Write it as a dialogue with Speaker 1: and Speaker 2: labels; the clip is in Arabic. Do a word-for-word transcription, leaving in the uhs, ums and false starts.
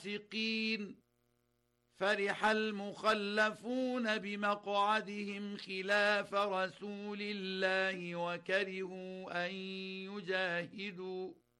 Speaker 1: فاسقين. فرح المخلفون بمقعدهم خلاف رسول الله وكرهوا أن يجاهدوا